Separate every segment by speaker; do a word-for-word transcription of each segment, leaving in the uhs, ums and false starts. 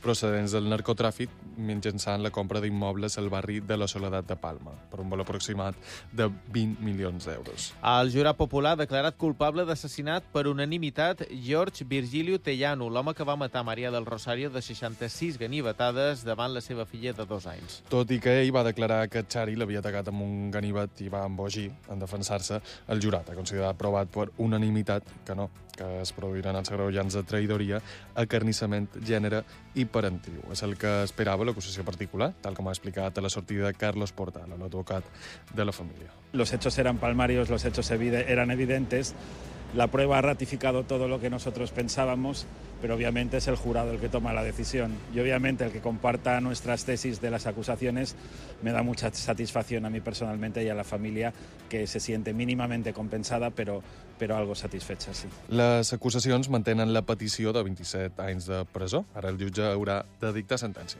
Speaker 1: procedents del narcotràfic mitjançant la compra d'immobles al barri de la Soledat de Palma, per un valor aproximat de vint milions d'euros.
Speaker 2: El jurat popular ha declarat culpable d'assassinat per unanimitat George Virgilio Tellano, l'home que va matar Maria del Rosario de seixanta-sis ganivetades davant la seva filla de dos anys.
Speaker 1: Tot i que ell va declarar que Chari l'havia atacat amb un ganivet i va embogir en defensar-se, el jurat ha considerat provat per unanimitat que no, que es produiran els agreujants de traïdoria, acarnissament, gènere i parentiu. És el que esperava l'acusació particular, tal com ha explicat a la sortida Carlos Portal, l'advocat de la família.
Speaker 3: Los hechos eran palmarios, los hechos eran evidentes. La prueba ha ratificado todo lo que nosotros pensábamos, pero obviamente es el jurado el que toma la decisión. Y obviamente el que comparta nuestras tesis de las acusaciones me da mucha satisfacción a mí personalmente y a la familia, que se siente mínimamente compensada, pero, pero algo satisfecha, sí.
Speaker 1: Les acusacions mantenen la petició de vint-i-set anys de presó. Ara el jutge haurà de dictar sentència.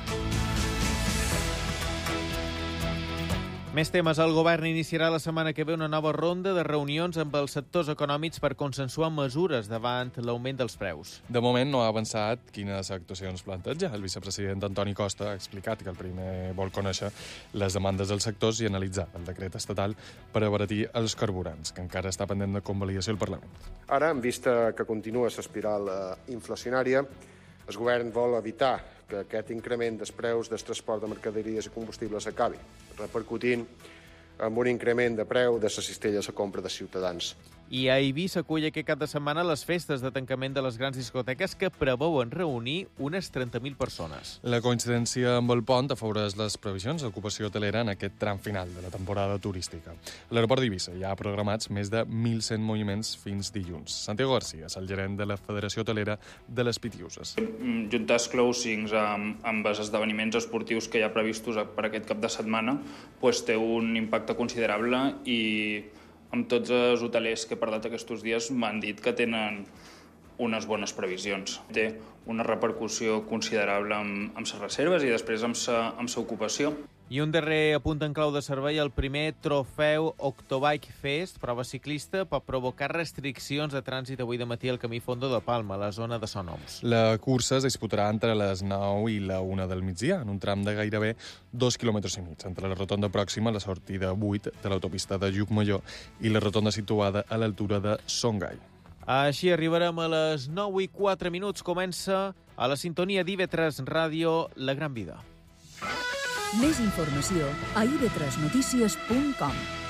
Speaker 2: Més temes. El govern iniciarà la setmana que ve una nova ronda de reunions amb els sectors econòmics per consensuar mesures davant l'augment dels preus.
Speaker 1: De moment no ha avançat quines actuacions planteja. El vicepresident Antoni Costa ha explicat que el primer vol conèixer les demandes dels sectors i analitzar el decret estatal per abaratir els carburants, que encara està pendent de convalidació al Parlament.
Speaker 4: Ara, en vista que continua l'espiral inflacionària, el govern vol evitar que aquest increment dels preus del transport de mercaderies i combustibles acabi, repercutint amb un increment de preu de la cistella a la compra de ciutadans.
Speaker 2: I a Eivissa acull aquest cap de setmana les festes de tancament de les grans discoteques que preveuen reunir unes trenta mil persones.
Speaker 1: La coincidència amb el pont afavoreix les previsions d'ocupació hotelera en aquest tram final de la temporada turística. A l'aeroport d'Eivissa hi ha programats més de mil cent moviments fins dilluns. Santiago García és el gerent de la Federació Hotelera de les Pitiuses.
Speaker 5: Juntar els closings amb, amb els esdeveniments esportius que hi ha previstos per aquest cap de setmana pues, té un impacte considerable i amb tots els hotelers que he parlat aquests dies m'han dit que tenen unes bones previsions. Té una repercussió considerable amb, amb les reserves i després amb la amb sa ocupació.
Speaker 2: I un darrer apunt en clau de servei, el primer trofeu Octobike Fest, prova ciclista, pot provocar restriccions de trànsit avui de matí al camí Fondo de Palma, a la zona de Son Homs.
Speaker 1: La cursa es disputarà entre les nou i la una del migdia, en un tram de gairebé dos quilòmetres i mig, entre la rotonda pròxima, la sortida vuit de l'autopista de Llucmajor, i la rotonda situada a l'altura de Son Gai.
Speaker 2: Així arribarem a les nou i quatre minuts. Comença a la sintonia d'I V tres Ràdio, La Gran Vida.
Speaker 6: Més informació a i ve tres notícies punt com.